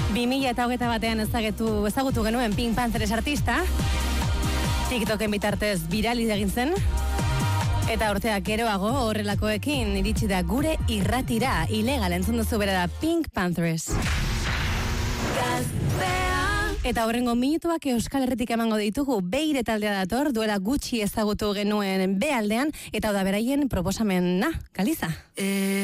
2021 ezagutu genuen Pink Panthers artista. TikToken bitartez virali egin zen. Eta urteak geroago horrelakoekin iritsi da gure irratira. Ilegal entzun duzu bera da Pink Panthers. Eta horrengo minutuak Euskal Herritik emango ditugu. Beire taldea dator, duela gutxi ezagutu genuen bealdean, eta da beraien proposamena, Kaliza.